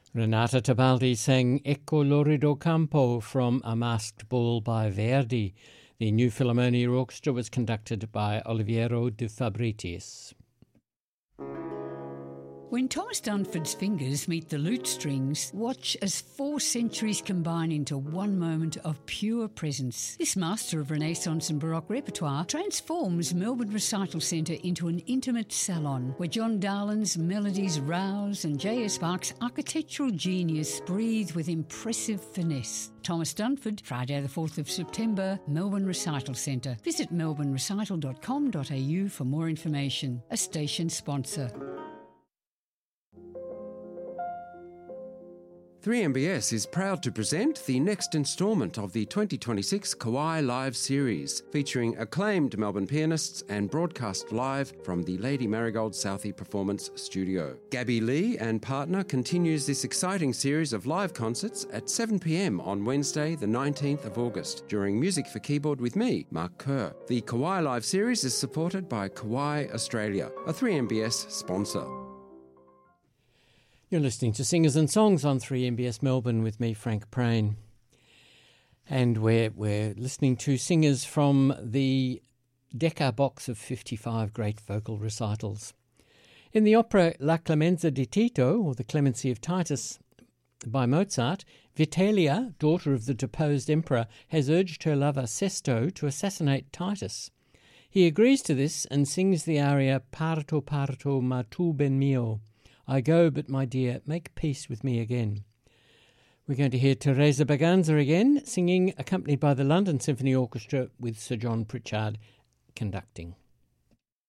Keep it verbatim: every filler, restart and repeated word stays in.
Renata Tebaldi sang Ecco Lorido Campo from A Masked Ball by Verdi. The New Philharmonia Orchestra was conducted by Oliviero de Fabritius. When Thomas Dunford's fingers meet the lute strings, watch as four centuries combine into one moment of pure presence. This master of Renaissance and Baroque repertoire transforms Melbourne Recital Centre into an intimate salon where John Darlin's melodies rouse and J S Park's architectural genius breathe with impressive finesse. Thomas Dunford, Friday the fourth of September, Melbourne Recital Centre. Visit melbourne recital dot com dot a u for more information. A station sponsor. three M B S is proud to present the next instalment of the twenty twenty-six Kauai Live series, featuring acclaimed Melbourne pianists and broadcast live from the Lady Marigold Southey Performance Studio. Gabby Lee and partner continues this exciting series of live concerts at seven p m on Wednesday the nineteenth of August during Music for Keyboard with me, Mark Kerr. The Kauai Live series is supported by Kauai Australia, a three M B S sponsor. You're listening to Singers and Songs on three M B S Melbourne with me, Frank Prain. And we're, we're listening to singers from the Decca box of fifty-five great vocal recitals. In the opera La Clemenza di Tito, or The Clemency of Titus, by Mozart, Vitellia, daughter of the deposed emperor, has urged her lover Sesto to assassinate Titus. He agrees to this and sings the aria Parto, parto, ma tu ben mio. I go, but my dear, make peace with me again. We're going to hear Teresa Berganza again, singing, accompanied by the London Symphony Orchestra with Sir John Pritchard conducting.